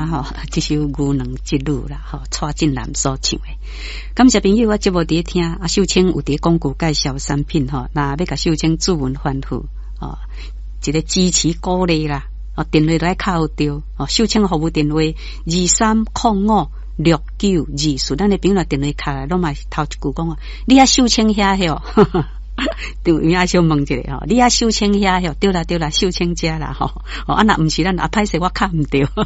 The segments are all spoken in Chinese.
吼，这首《牛郎织女》啦，吼，蔡振南所唱的。感谢朋友，我节目伫听啊，秀清有伫广告介绍产品吼，那要甲秀清祝文欢呼哦，一个支持鼓励啦，哦，电话来敲掉哦，秀清服务电话23056924，咱的朋友电话卡来，拢嘛头一句讲啊，你啊秀清遐吼。对，有影小问一下吼，你啊秀清遐吼，对啦，秀清家啦吼，哦，啊那毋是咱啊歹势，我卡毋对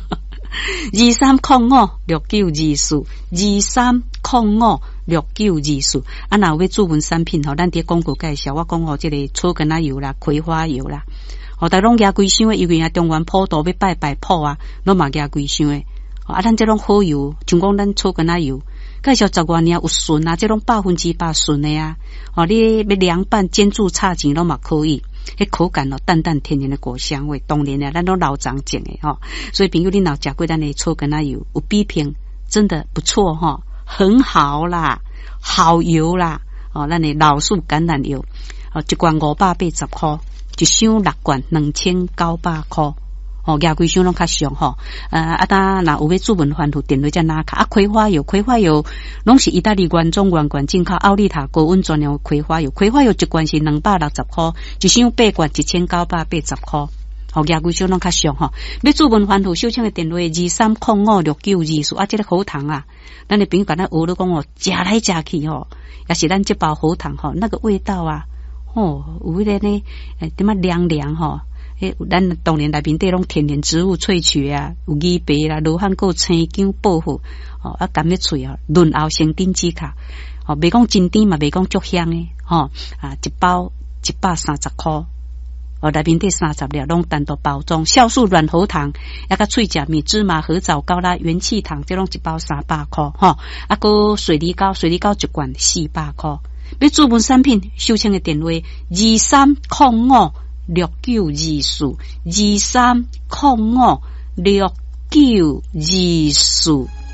，23056924，23056924，啊那有要注文产品吼，咱伫广告介绍，我讲吼，这个草根仔油啦，葵花油啦，哦，大拢举规箱的，因为啊中原普渡要拜普啊，拢嘛举规箱的，啊，咱这种好油，像讲咱草根仔油。介绍10多年有顺啊，这种100%顺的啊，哦，你要凉拌、煎煮、炒钱拢嘛可以，迄口感哦，淡淡甜甜的果香味，当然啊，咱都老长种的吼，所以朋友你若食过咱的草根仔油，有比拼，真的不错哈，很好啦，好油啦，哦，咱的老树橄榄油，哦，一罐580块，一箱6罐2900块。哦，亚规箱拢较俗吼，啊，当若有要注文欢呼电话才拿卡啊，葵花油拢是意大利原装原罐进口奥利塔高温专用葵花油一罐是260块，一箱8罐1980块。哦，亚规箱拢较俗吼，要注文欢呼秀清的电话23056924，啊，这个好糖啊，咱的朋友甲咱学了讲哦，食来食去吼，也是咱这包好糖吼，那个味道啊，哦，有迄个呢，点么凉凉吼。咱当然内面底拢天然植物萃取啊，有枇杷啦、罗汉果、青姜、薄荷，哦，啊，甘咧喙哦，润喉生顶止卡，哦，袂讲真甜嘛，袂讲足香诶，吼，啊，一包130块，哦，内面底30粒拢单独包装，酵素软喉糖，啊个脆甲米、芝麻、合枣糕啦、元气糖，这拢一包300块，吼，啊个水梨膏一罐400块，要注文产品，秀清的电话23056924，23056924。